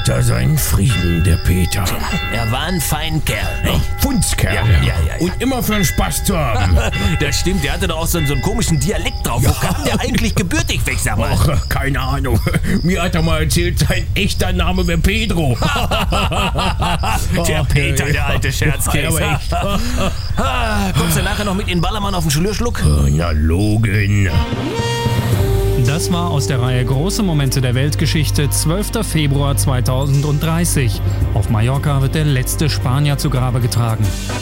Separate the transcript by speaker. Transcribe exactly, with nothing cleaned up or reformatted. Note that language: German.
Speaker 1: hat er seinen Frieden, der Peter.
Speaker 2: Er war ein Feinkerl, ne?
Speaker 1: Fundskerl.
Speaker 2: Ja, ja, ja, ja.
Speaker 1: Und immer für den Spaß zu haben.
Speaker 2: Das stimmt, der hatte doch auch so einen, so einen komischen Dialekt drauf. Wo kam der eigentlich gebürtig weg, sag mal?
Speaker 1: Ach, keine Ahnung. Mir hat er mal erzählt, sein echter Name wäre Pedro.
Speaker 2: Der Peter, der alte Scherzkäse.
Speaker 1: Aber echt.
Speaker 2: Ah, kommst du nachher noch mit in den Ballermann auf den Schlürschluck?
Speaker 1: Na, Logen.
Speaker 3: Das war aus der Reihe Große Momente der Weltgeschichte, zwölfter Februar zweitausenddreißig. Auf Mallorca wird der letzte Spanier zu Grabe getragen.